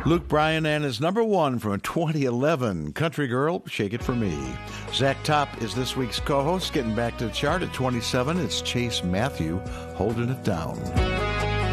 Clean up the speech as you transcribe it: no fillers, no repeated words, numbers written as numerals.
Luke Bryan and his number one from 2011, Country Girl, Shake It For Me. Zach Top is this week's co-host. Getting back to the chart at 27, it's Chase Matthew, Holding It Down.